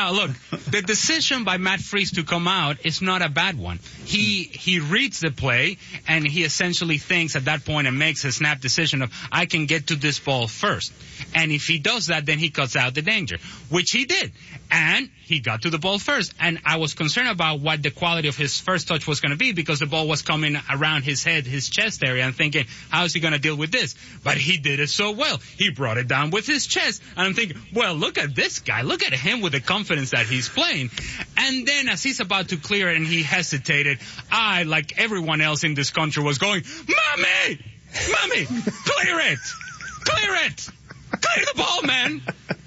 Now, look, the decision by Matt Freese to come out is not a bad one. He reads the play, and he essentially thinks at that point and makes a snap decision of, I can get to this ball first. And if he does that, then he cuts out the danger, which he did. And he got to the ball first. And I was concerned about what the quality of his first touch was going to be, because the ball was coming around his head, his chest area, and thinking, how is he going to deal with this? But he did it so well. He brought it down with his chest. And I'm thinking, well, look at this guy. Look at him with the confidence that he's playing. And then as he's about to clear it and he hesitated, I, like everyone else in this country, was going, Mommy! Clear it! Clear the ball, man!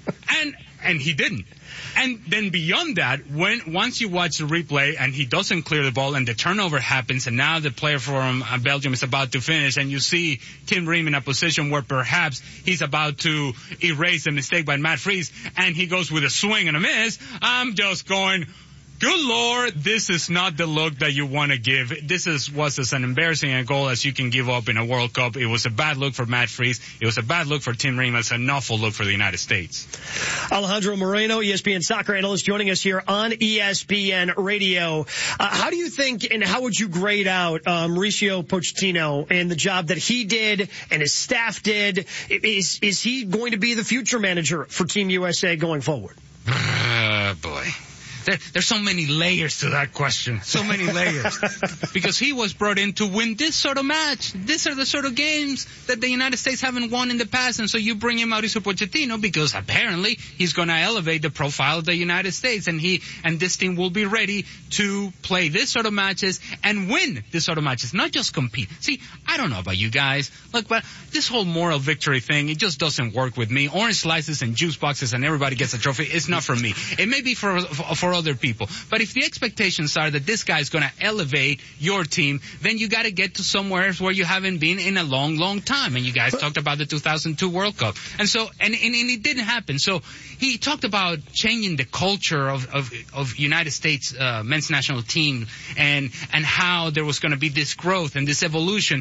And he didn't. And then beyond that, once you watch the replay and he doesn't clear the ball and the turnover happens, and now the player from Belgium is about to finish, and you see Tim Ream in a position where perhaps he's about to erase the mistake by Matt Freese, and he goes with a swing and a miss, I'm just going, good Lord, this is not the look that you want to give. This was as an embarrassing a goal as you can give up in a World Cup. It was a bad look for Matt Freese. It was a bad look for Tim Ream. It's an awful look for the United States. Alejandro Moreno, ESPN soccer analyst, joining us here on ESPN Radio. How do you think, and how would you grade out Mauricio Pochettino and the job that he did and his staff did? Is he going to be the future manager for Team USA going forward? Boy. There's so many layers to that question. So many layers. Because he was brought in to win this sort of match. These are the sort of games that the United States haven't won in the past. And so you bring in Mauricio Pochettino because apparently he's going to elevate the profile of the United States. And this team will be ready to play this sort of matches and win this sort of matches. Not just compete. See, I don't know about you guys. Look, but this whole moral victory thing, it just doesn't work with me. Orange slices and juice boxes and everybody gets a trophy. It's not for me. It may be for other people. But if the expectations are that this guy is going to elevate your team, then you got to get to somewhere where you haven't been in a long, long time. And you guys talked about the 2002 World Cup. And so, and it didn't happen. So he talked about changing the culture of United States men's national team and how there was going to be this growth and this evolution.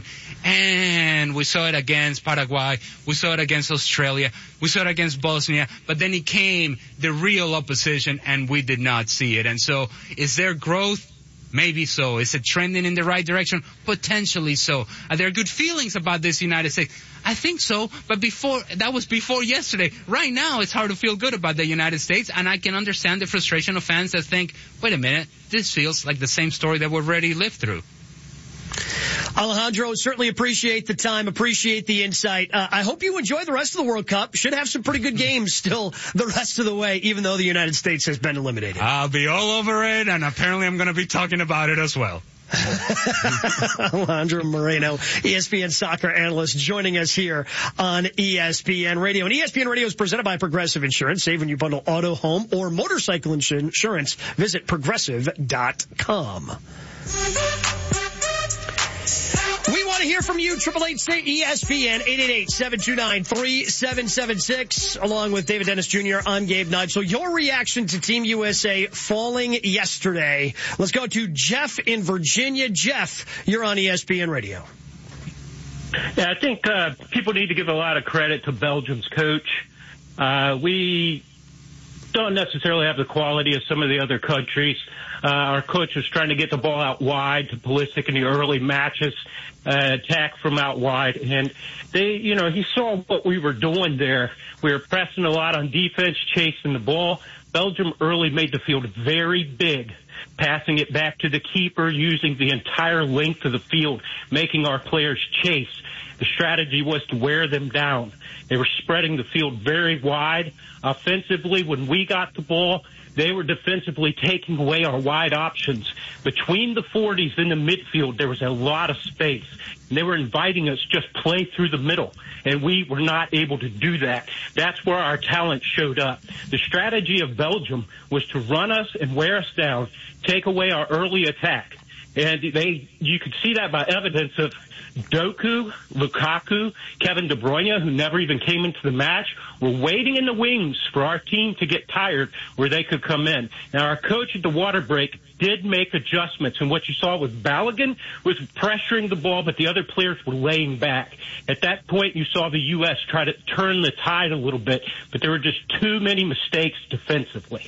And we saw it against Paraguay. We saw it against Australia. We saw it against Bosnia. But then it came the real opposition, and we did not see it. And so, is there growth? Maybe so. Is it trending in the right direction? Potentially so. Are there good feelings about this United States? I think so, but that was before yesterday. Right now, it's hard to feel good about the United States, and I can understand the frustration of fans that think, wait a minute, this feels like the same story that we've already lived through. Alejandro, certainly appreciate the time, appreciate the insight. I hope you enjoy the rest of the World Cup. Should have some pretty good games still the rest of the way, even though the United States has been eliminated. I'll be all over it, and apparently I'm going to be talking about it as well. Alejandro Moreno, ESPN soccer analyst, joining us here on ESPN Radio. And ESPN Radio is presented by Progressive Insurance. Save when you bundle auto, home, or motorcycle insurance. Visit Progressive.com. We want to hear from you. 888-ESPN, 888-729-3776, along with David Dennis Jr. I'm Gabe Knight. So your reaction to Team USA falling yesterday. Let's go to Jeff in Virginia. Jeff, you're on ESPN Radio. Yeah, I think people need to give a lot of credit to Belgium's coach. We don't necessarily have the quality of some of the other countries. Our coach was trying to get the ball out wide to Pulisic in the early matches, attack from out wide. And he saw what we were doing there. We were pressing a lot on defense, chasing the ball. Belgium early made the field very big, passing it back to the keeper, using the entire length of the field, making our players chase. The strategy was to wear them down. They were spreading the field very wide. Offensively, when we got the ball, they were defensively taking away our wide options. Between the 40s in the midfield, there was a lot of space. And they were inviting us just play through the middle. And we were not able to do that. That's where our talent showed up. The strategy of Belgium was to run us and wear us down, take away our early attack. And you could see that by evidence of Doku, Lukaku, Kevin De Bruyne, who never even came into the match, were waiting in the wings for our team to get tired where they could come in. Now, our coach at the water break did make adjustments, and what you saw was Balogun was pressuring the ball, but the other players were laying back. At that point, you saw the U.S. try to turn the tide a little bit, but there were just too many mistakes defensively.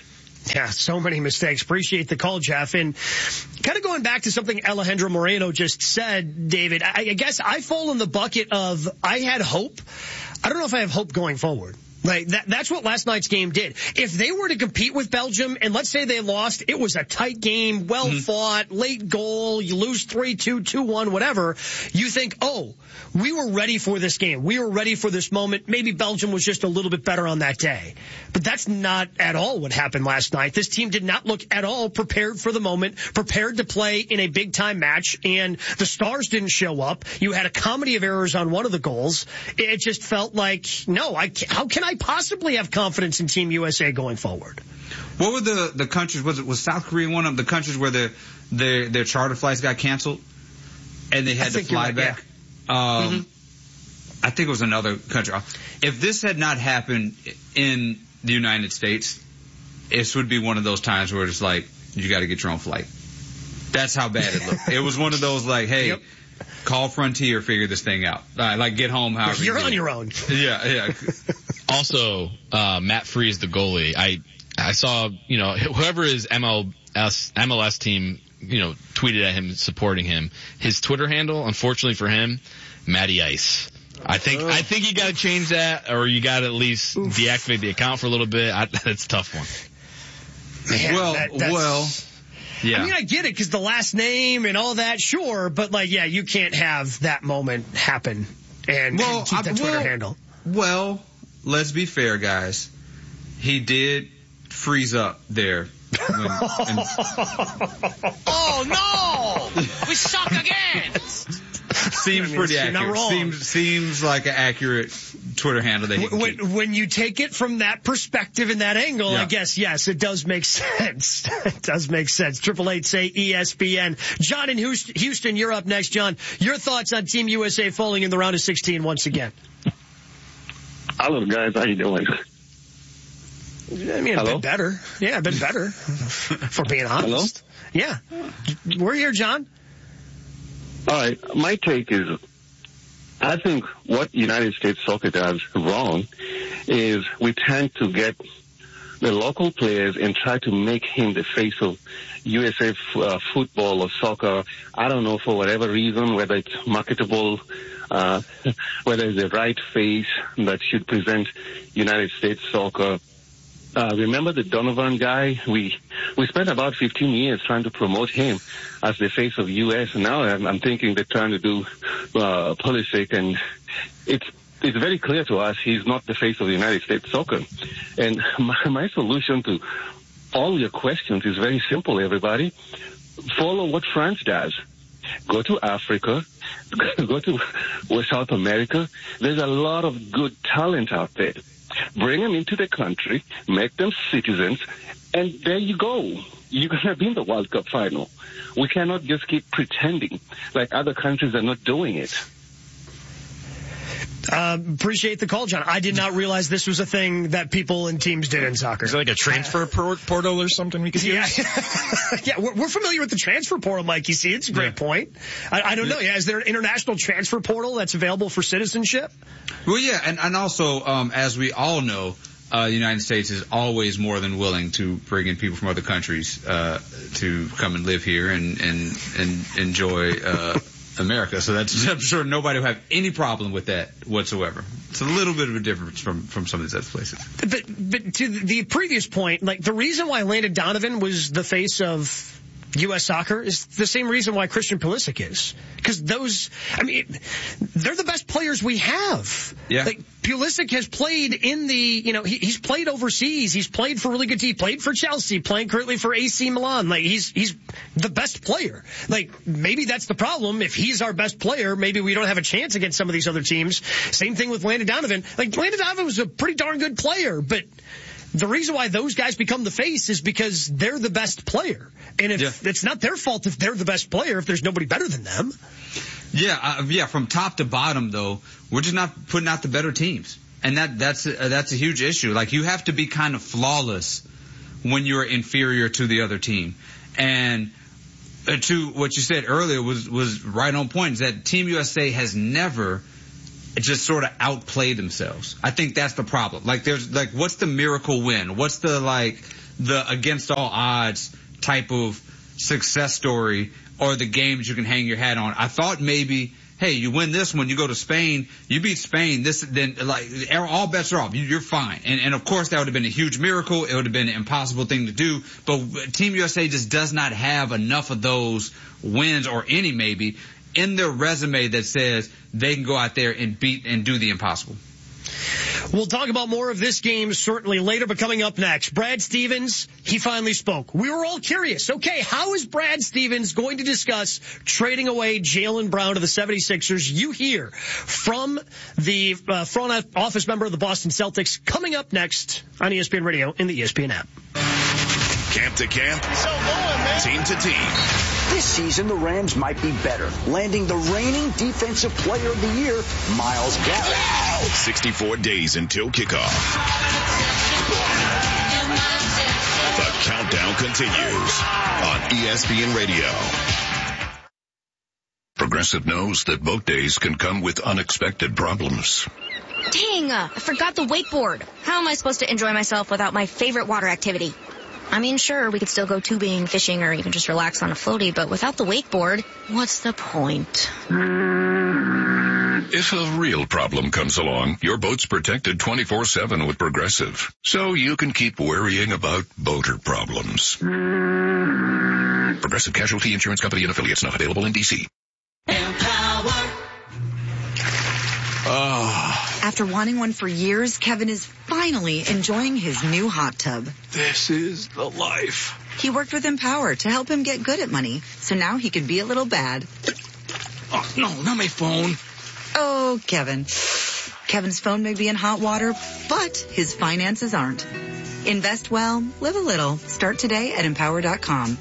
Yeah, so many mistakes. Appreciate the call, Jeff. And kind of going back to something Alejandro Moreno just said, David, I guess I fall in the bucket of I had hope. I don't know if I have hope going forward. Like that's what last night's game did. If they were to compete with Belgium, and let's say they lost, it was a tight game, well fought, late goal, you lose 3-2, 2-1, whatever, you think, oh, we were ready for this game. We were ready for this moment. Maybe Belgium was just a little bit better on that day. But that's not at all what happened last night. This team did not look at all prepared for the moment, prepared to play in a big-time match, and the stars didn't show up. You had a comedy of errors on one of the goals. It just felt like, no, how can I possibly have confidence in Team USA going forward? What were the countries? Was South Korea one of the countries where their charter flights got canceled and they had to fly back? Yeah. I think it was another country. If this had not happened in the United States, this would be one of those times where it's like, you got to get your own flight. That's how bad it looked. It was one of those like, hey, call Frontier, figure this thing out. Like, get home however you're on your own. Yeah. Also, Matt Freese, the goalie, I saw, whoever his MLS team, tweeted at him supporting him. His Twitter handle, unfortunately for him, Matty Ice. I think you got to change that, or you got to at least deactivate the account for a little bit. That's a tough one. Man, well, yeah. I mean, I get it because the last name and all that, sure, but you can't have that moment happen and keep that Twitter handle. Well, let's be fair, guys. He did freeze up there. Oh no! We suck again. Seems pretty accurate. Seems like an accurate Twitter handle that he can keep. When you take it from that perspective and that angle, I guess, yes, it does make sense. It does make sense. 888 say ESPN. John in Houston, you're up next. John, your thoughts on Team USA falling in the round of 16 once again? Hello, guys. How you doing? I mean, a bit better. Yeah, a bit better, for being honest. Hello? Yeah. We're here, John. All right. My take is, I think what United States soccer does wrong is we tend to get the local players and try to make him the face of USA football or soccer. I don't know, for whatever reason, whether it's marketable, whether it's the right face that should present United States soccer. Remember the Donovan guy? We spent about 15 years trying to promote him as the face of U.S. And now I'm thinking they're trying to do Pulisic, and it's very clear to us he's not the face of the United States soccer. And my solution to all your questions is very simple, everybody. Follow what France does. Go to Africa, go to South America. There's a lot of good talent out there. Bring them into the country, make them citizens, and there you go. You're going to be in the World Cup final. We cannot just keep pretending like other countries are not doing it. Appreciate the call, John. I did not realize this was a thing that people and teams did in soccer. Is it like a transfer portal or something we could use? Yeah, we're familiar with the transfer portal, Mike. You see, it's a great point. I don't know. Yeah, is there an international transfer portal that's available for citizenship? Well, yeah, and also, as we all know, the United States is always more than willing to bring in people from other countries to come and live here and enjoy America. So I'm sure nobody will have any problem with that whatsoever. It's a little bit of a difference from some of these other places. But to the previous point, like the reason why Landon Donovan was the face of U.S. soccer is the same reason why Christian Pulisic is. Because they're the best players we have. Yeah. Like, Pulisic has played in he's played overseas. He's played for really good teams. He played for Chelsea, playing currently for AC Milan. Like, he's the best player. Like, maybe that's the problem. If he's our best player, maybe we don't have a chance against some of these other teams. Same thing with Landon Donovan. Like, Landon Donovan was a pretty darn good player, but the reason why those guys become the face is because they're the best player. And if it's not their fault if they're the best player, if there's nobody better than them. Yeah, from top to bottom, though, we're just not putting out the better teams. And that's a huge issue. Like, you have to be kind of flawless when you're inferior to the other team. And to what you said earlier was right on point, is that Team USA has never just sort of outplay themselves. I think that's the problem. Like, what's the miracle win? What's the the against all odds type of success story or the games you can hang your hat on. I thought maybe, hey, you win this one, you go to Spain, you beat Spain, then all bets are off. You're fine. And of course that would have been a huge miracle. It would have been an impossible thing to do. But Team USA just does not have enough of those wins, or any maybe, in their resume that says they can go out there and beat and do the impossible. We'll talk about more of this game certainly later, but coming up next, Brad Stevens, he finally spoke. We were all curious. Okay, how is Brad Stevens going to discuss trading away Jaylen Brown to the 76ers? You hear from the front office member of the Boston Celtics coming up next on ESPN Radio in the ESPN app. Camp to camp, team to team. This season, the Rams might be better, landing the reigning Defensive Player of the Year, Myles Garrett. 64 days until kickoff. The countdown continues on ESPN Radio. Progressive knows that boat days can come with unexpected problems. Dang, I forgot the wakeboard. How am I supposed to enjoy myself without my favorite water activity? I mean, sure, we could still go tubing, fishing, or even just relax on a floaty, but without the wakeboard, what's the point? If a real problem comes along, your boat's protected 24/7 with Progressive, so you can keep worrying about boater problems. Progressive Casualty Insurance Company and affiliates, not available in D.C. Empower. After wanting one for years, Kevin is finally enjoying his new hot tub. This is the life. He worked with Empower to help him get good at money, so now he can be a little bad. Oh, no, not my phone. Oh, Kevin. Kevin's phone may be in hot water, but his finances aren't. Invest well, live a little. Start today at Empower.com.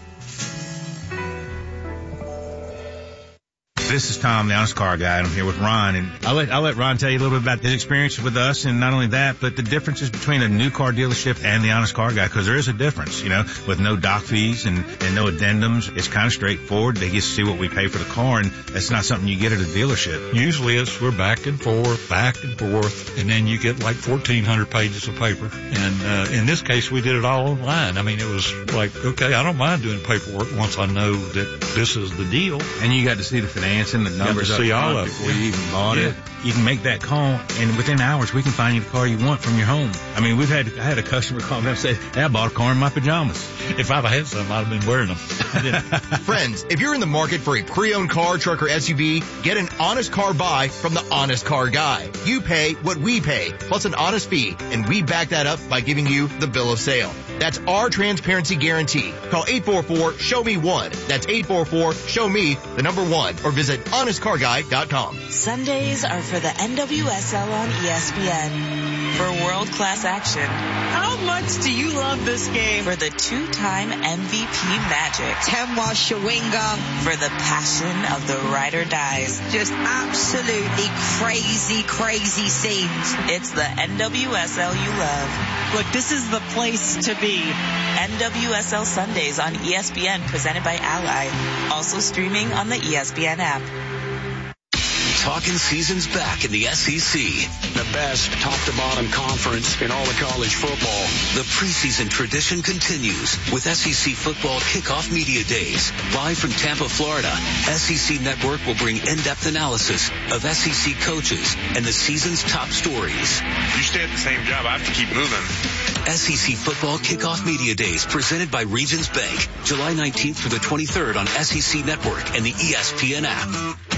This is Tom, the Honest Car Guy, and I'm here with Ron. And I'll let Ron tell you a little bit about his experience with us, and not only that, but the differences between a new car dealership and the Honest Car Guy, because there is a difference, with no doc fees and no addendums. It's kind of straightforward. They get to see what we pay for the car, and that's not something you get at a dealership. Usually we're back and forth, and then you get like 1,400 pages of paper. And in this case, we did it all online. I mean, it was like, okay, I don't mind doing paperwork once I know that this is the deal. And you got to see the financing, the numbers up front before you even bought it. You can make that call, and within hours, we can find you the car you want from your home. I mean, I had a customer call me and say, hey, I bought a car in my pajamas. If I'd had some, I'd have been wearing them. Friends, if you're in the market for a pre-owned car, truck, or SUV, get an honest car buy from the Honest Car Guy. You pay what we pay, plus an honest fee, and we back that up by giving you the bill of sale. That's our transparency guarantee. Call 844-SHOW-ME-1. That's 844-SHOW-ME1, or visit honestcarguy.com. Sundays are for the NWSL on ESPN. For world-class action. How much do you love this game? For the two-time MVP Magic. Temwa Shawinga. For the passion of the ride or dies. Just absolutely crazy scenes. It's the NWSL you love. Look, this is the place to be. NWSL Sundays on ESPN, presented by Ally. Also streaming on the ESPN app. Talking season's back in the SEC. The best top-to-bottom conference in all of college football. The preseason tradition continues with SEC Football Kickoff Media Days. Live from Tampa, Florida, SEC Network will bring in-depth analysis of SEC coaches and the season's top stories. You stay at the same job, I have to keep moving. SEC Football Kickoff Media Days, presented by Regions Bank. July 19th through the 23rd on SEC Network and the ESPN app.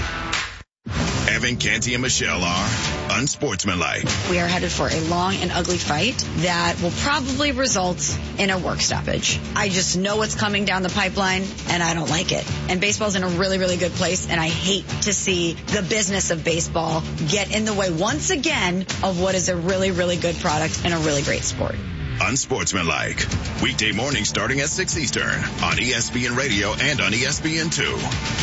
Evan, Canty, and Michelle are unsportsmanlike. We are headed for a long and ugly fight that will probably result in a work stoppage. I just know what's coming down the pipeline, and I don't like it. And baseball's in a really, really good place, and I hate to see the business of baseball get in the way once again of what is a really, really good product and a really great sport. Unsportsmanlike. Weekday mornings starting at 6 Eastern on ESPN Radio and on ESPN2.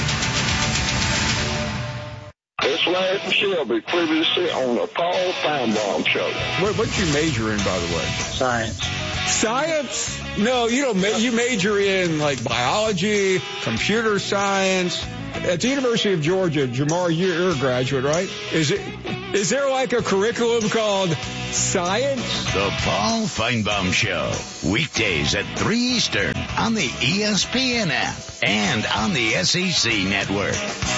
It's Larry from Shelby, previously on the Paul Feinbaum Show. What's you major in, by the way? Science. Science? No, you don't. You major in like biology, computer science, At the University of Georgia, Jamar, you're a graduate, right? Is there like a curriculum called science? The Paul Feinbaum Show. Weekdays at 3 Eastern on the ESPN app and on the SEC network.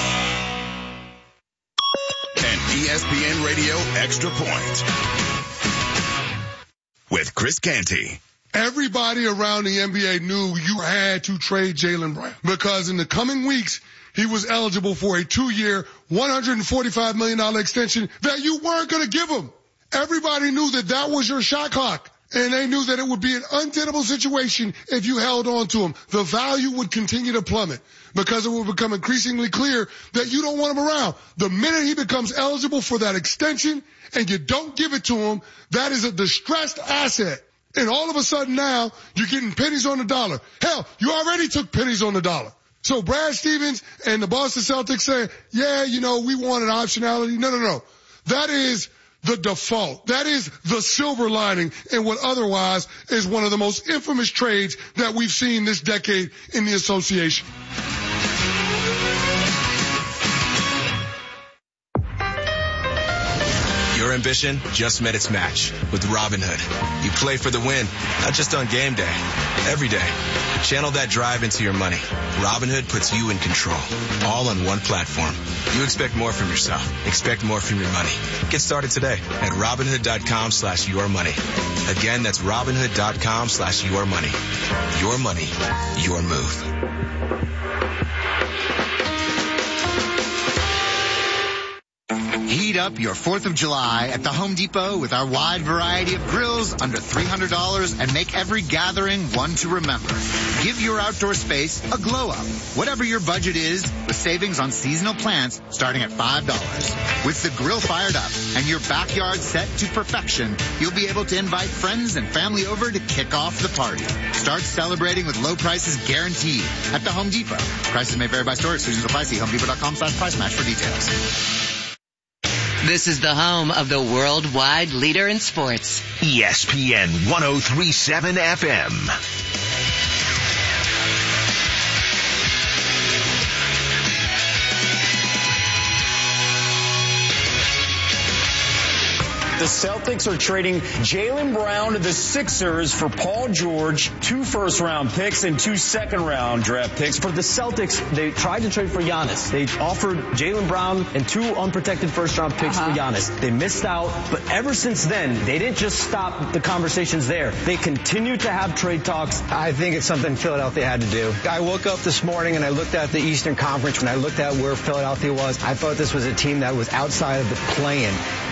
An ESPN Radio Extra Point with Chris Canty. Everybody around the NBA knew you had to trade Jaylen Brown because in the coming weeks, he was eligible for a 2-year, $145 million extension that you weren't going to give him. Everybody knew that was your shot clock, and they knew that it would be an untenable situation if you held on to him. The value would continue to plummet because it will become increasingly clear that you don't want him around. The minute he becomes eligible for that extension and you don't give it to him, that is a distressed asset. And all of a sudden now, you're getting pennies on the dollar. Hell, you already took pennies on the dollar. So Brad Stevens and the Boston Celtics saying, yeah, we wanted optionality. No. That is the default. That is the silver lining in what otherwise is one of the most infamous trades that we've seen this decade in the association. Your ambition just met its match with Robinhood. You play for the win, not just on game day, every day. Channel that drive into your money. Robinhood puts you in control, all on one platform. You expect more from yourself. Expect more from your money. Get started today at Robinhood.com/yourmoney. Again, that's Robinhood.com/yourmoney. Your money, your move. Heat up your 4th of July at the Home Depot with our wide variety of grills under $300 and make every gathering one to remember. Give your outdoor space a glow up, whatever your budget is, with savings on seasonal plants starting at $5. With the grill fired up and your backyard set to perfection, you'll be able to invite friends and family over to kick off the party. Start celebrating with low prices guaranteed at the Home Depot. Prices may vary by store. Exclusions apply. See HomeDepot.com/price match for details. This is the home of the worldwide leader in sports. ESPN 103.7 FM. The Celtics are trading Jaylen Brown to the Sixers for Paul George, 2 first-round picks and 2 second-round draft picks. For the Celtics, they tried to trade for Giannis. They offered Jaylen Brown and 2 unprotected first-round picks for Giannis. They missed out, but ever since then, they didn't just stop the conversations there. They continued to have trade talks. I think it's something Philadelphia had to do. I woke up this morning and I looked at the Eastern Conference. When I looked at where Philadelphia was, I thought this was a team that was outside of the play-in.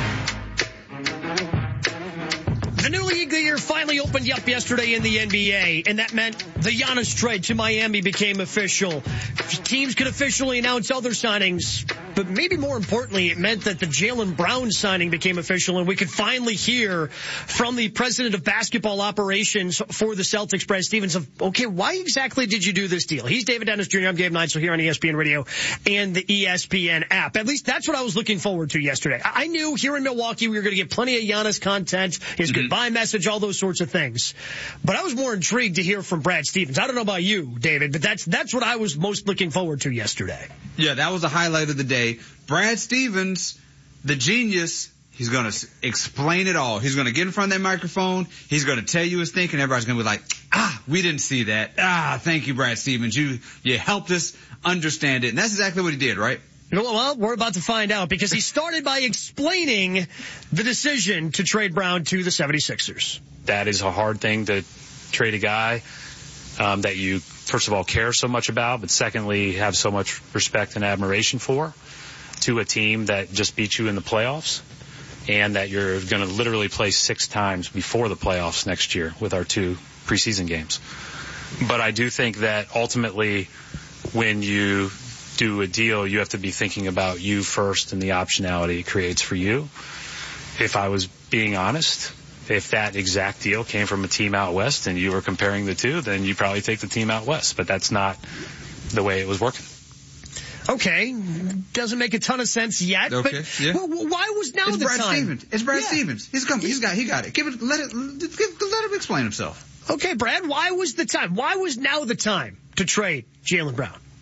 The new league year finally opened up yesterday in the NBA, and that meant the Giannis trade to Miami became official. Teams could officially announce other signings, but maybe more importantly, it meant that the Jaylen Brown signing became official, and we could finally hear from the president of basketball operations for the Celtics, Brad Stevens, of, okay, why exactly did you do this deal? He's David Dennis Jr., I'm Gabe Neitzel here on ESPN Radio and the ESPN app. At least that's what I was looking forward to yesterday. I knew here in Milwaukee we were going to get plenty of Giannis content, his goodbye message, all those sorts of things. But I was more intrigued to hear from Brad Stevens. I don't know about you, David, but that's what I was most looking forward to yesterday. Yeah, that was the highlight of the day. Brad Stevens, the genius, he's going to explain it all. He's going to get in front of that microphone. He's going to tell you his thinking. Everybody's going to be like, we didn't see that. Thank you, Brad Stevens. You helped us understand it. And that's exactly what he did, right? Well, we're about to find out because he started by explaining the decision to trade Brown to the 76ers. That is a hard thing to trade a guy that you, first of all, care so much about, but secondly, have so much respect and admiration for, to a team that just beat you in the playoffs and that you're going to literally play 6 times before the playoffs next year with our 2 preseason games. But I do think that ultimately when you do a deal, you have to be thinking about you first and the optionality it creates for you. If I was being honest, if that exact deal came from a team out west and you were comparing the two, then you probably take the team out west. But that's not the way it was working. Okay, doesn't make a ton of sense yet. Okay, but yeah. Why was now it's the Brad time? Stevens. It's Brad Stevens. He got it. Let him explain himself. Okay, Brad, why was the time? Why was now the time to trade Jaylen Brown?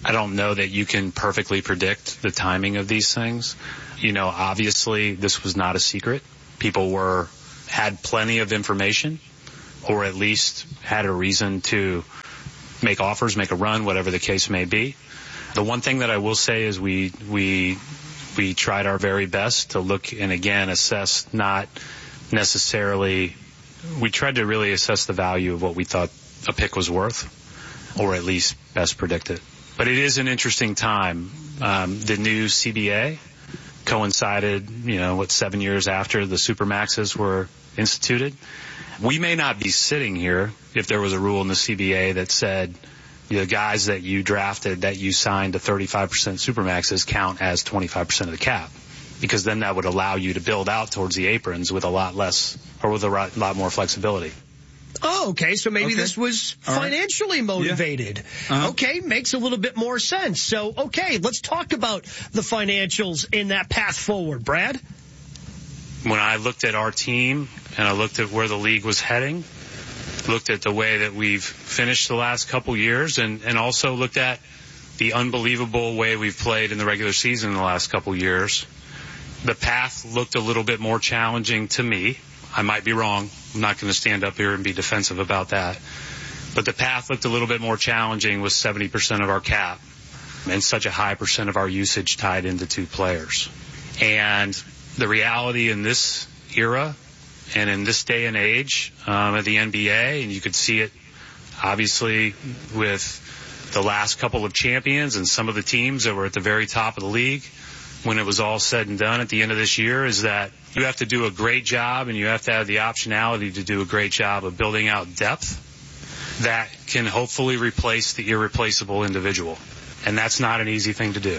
I don't know that you can perfectly predict the timing of these things. Obviously this was not a secret. People had plenty of information, or at least had a reason to make offers, make a run, whatever the case may be. The one thing that I will say is we tried our very best to look and again assess, not necessarily, we tried to really assess the value of what we thought a pick was worth, or at least best predict it. But it is an interesting time. The new CBA coincided, 7 years after the Supermaxes were instituted. We may not be sitting here if there was a rule in the CBA that said the guys that you drafted, that you signed to 35% Supermaxes count as 25% of the cap, because then that would allow you to build out towards the aprons with a lot less, or with a lot more flexibility. Oh, okay. So maybe this was financially motivated. Yeah. Uh-huh. Okay. Makes a little bit more sense. So, okay, let's talk about the financials in that path forward. Brad? When I looked at our team and I looked at where the league was heading, looked at the way that we've finished the last couple years, and also looked at the unbelievable way we've played in the regular season in the last couple years, the path looked a little bit more challenging to me. I might be wrong. I'm not going to stand up here and be defensive about that. But the path looked a little bit more challenging with 70% of our cap and such a high percent of our usage tied into two players. And the reality in this era and in this day and age of the NBA, and you could see it obviously with the last couple of champions and some of the teams that were at the very top of the league, when it was all said and done at the end of this year, is that you have to do a great job, and you have to have the optionality to do a great job of building out depth that can hopefully replace the irreplaceable individual. And that's not an easy thing to do.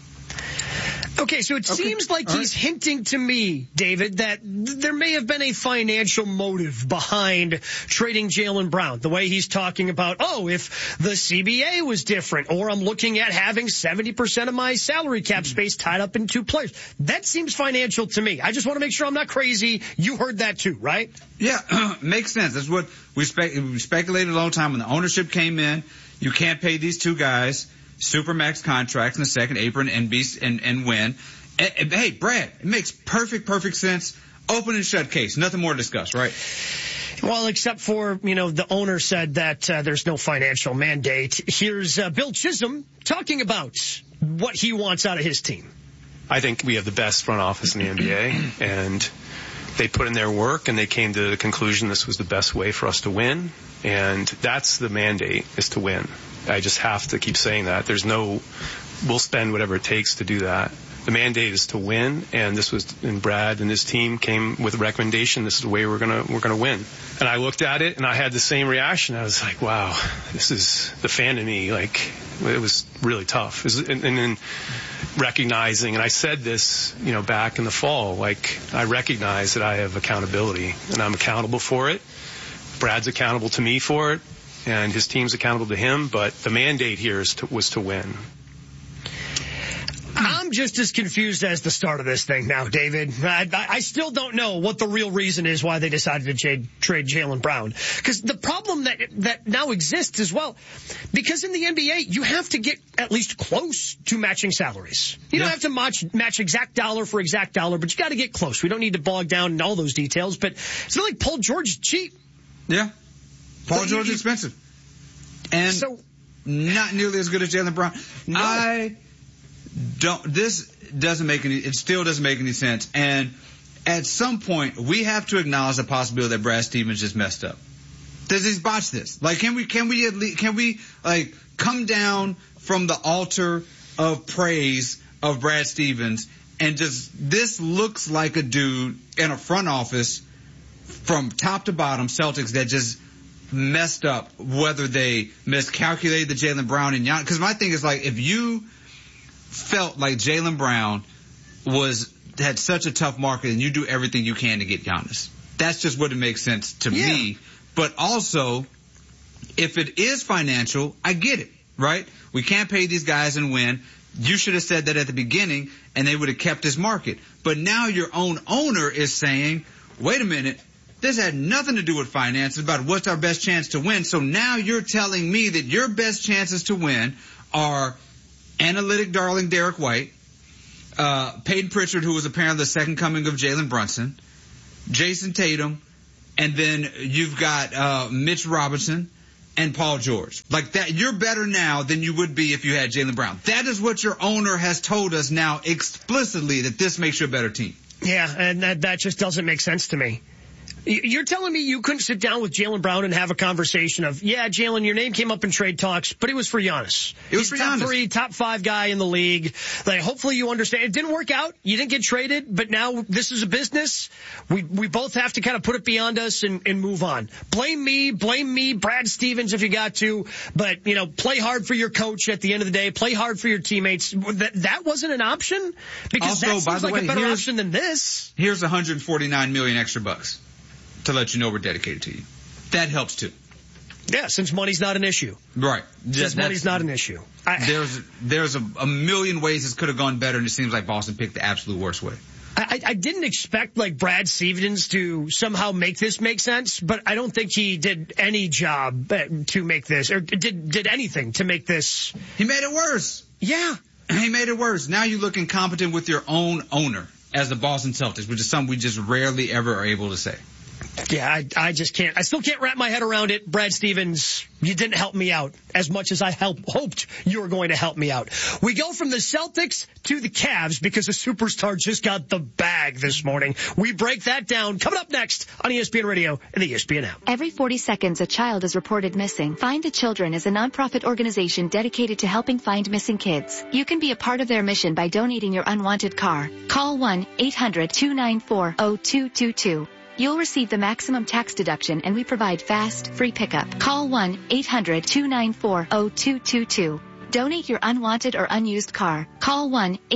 Okay, so it seems like he's hinting to me, David, that there may have been a financial motive behind trading Jaylen Brown. The way he's talking about, if the CBA was different, or I'm looking at having 70% of my salary cap space tied up in two players. That seems financial to me. I just want to make sure I'm not crazy. You heard that too, right? Yeah, makes sense. That's what we speculated a long time when the ownership came in. You can't pay these two guys Supermax contracts in the second apron and win. And, hey, Brad, it makes perfect sense. Open and shut case. Nothing more to discuss, right? Well, except for, the owner said that there's no financial mandate. Here's Bill Chisholm talking about what he wants out of his team. I think we have the best front office in the NBA, and they put in their work, and they came to the conclusion this was the best way for us to win, and that's the mandate, is to win. I just have to keep saying that. We'll spend whatever it takes to do that. The mandate is to win, and Brad and his team came with a recommendation. This is the way we're gonna win. And I looked at it, and I had the same reaction. I was like, wow, this is the fan in me. Like, it was really tough. And then recognizing, and I said this, back in the fall, like, I recognize that I have accountability, and I'm accountable for it. Brad's accountable to me for it, and his team's accountable to him, but the mandate here was to win. I'm just as confused as the start of this thing now, David. I still don't know what the real reason is why they decided to trade Jaylen Brown. Because the problem that now exists as well, because in the NBA, you have to get at least close to matching salaries. You don't have to match exact dollar for exact dollar, but you got to get close. We don't need to bog down in all those details, but it's not like Paul George is cheap. Yeah. Paul George is expensive. And not nearly as good as Jaylen Brown. No. It still doesn't make any sense. And at some point, we have to acknowledge the possibility that Brad Stevens just messed up. Does he botch this? Like, can we come down from the altar of praise of Brad Stevens and this looks like a dude in a front office from top to bottom, Celtics, that just messed up, whether they miscalculated the Jaylen Brown and Giannis. Because my thing is, like, if you felt like Jaylen Brown had such a tough market and you do everything you can to get Giannis, that's just what it makes sense to me. But also, if it is financial, I get it, right? We can't pay these guys and win. You should have said that at the beginning, and they would have kept this market. But now your own owner is saying, wait a minute, this had nothing to do with finance. It's about what's our best chance to win. So now you're telling me that your best chances to win are analytic darling Derek White, Peyton Pritchard, who was apparently the second coming of Jalen Brunson, Jason Tatum, and then you've got Mitch Robinson and Paul George. Like that, you're better now than you would be if you had Jaylen Brown. That is what your owner has told us now explicitly, that this makes you a better team. Yeah, and that just doesn't make sense to me. You're telling me you couldn't sit down with Jaylen Brown and have a conversation of, yeah, Jalen, your name came up in trade talks, but it was for Giannis. He's top 3, top 5 guy in the league. Like, hopefully you understand. It didn't work out. You didn't get traded, but now this is a business. We both have to kind of put it beyond us and move on. Blame me, Brad Stevens if you got to, but, play hard for your coach at the end of the day. Play hard for your teammates. That wasn't an option? Because also, that seems like a better option than this. Here's $149 million extra bucks to let you know we're dedicated to you. That helps too. Yeah, since money's not an issue. Right. Since money's not an issue. There's a million ways this could have gone better, and it seems like Boston picked the absolute worst way. I didn't expect Brad Stevens to somehow make this make sense, but I don't think he did any job to make this, or did anything to make this. He made it worse. Yeah. He made it worse. Now you look incompetent with your own owner as the Boston Celtics, which is something we just rarely ever are able to say. Yeah, I just can't. I still can't wrap my head around it. Brad Stevens, you didn't help me out as much as I hoped you were going to help me out. We go from the Celtics to the Cavs because a superstar just got the bag this morning. We break that down. Coming up next on ESPN Radio and the ESPN app. Every 40 seconds, a child is reported missing. Find the Children is a nonprofit organization dedicated to helping find missing kids. You can be a part of their mission by donating your unwanted car. Call 1-800-294-0222. You'll receive the maximum tax deduction, and we provide fast, free pickup. Call 1-800-294-0222. Donate your unwanted or unused car. Call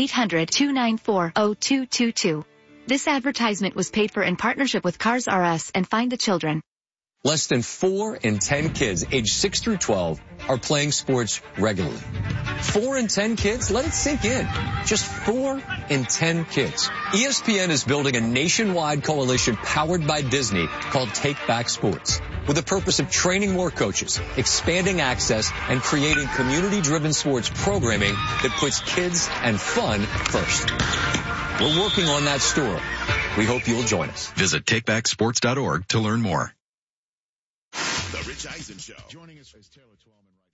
1-800-294-0222. This advertisement was paid for in partnership with Cars R Us and Find the Children. Less than 4 in 10 kids aged 6 through 12 are playing sports regularly. 4 in 10 kids? Let it sink in. Just 4 in 10 kids. ESPN is building a nationwide coalition powered by Disney called Take Back Sports, with the purpose of training more coaches, expanding access, and creating community-driven sports programming that puts kids and fun first. We're working on that story. We hope you'll join us. Visit takebacksports.org to learn more. The Rich Eisen Show. Joining us is Taylor Twellman.